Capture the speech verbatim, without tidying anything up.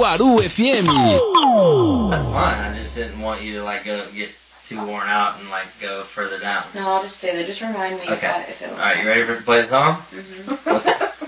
Caruaru F M. That's fine. I just didn't want you to like go get too worn out and like go further down. No, I'll just stay there. Just remind me Okay. if, I, if it All right, you ready for to play the song? Mm-hmm. Okay.